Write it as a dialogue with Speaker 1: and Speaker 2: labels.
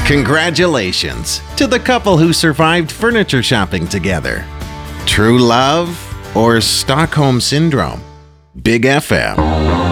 Speaker 1: Congratulations to the couple who survived furniture shopping together. True love or Stockholm Syndrome? Big FM.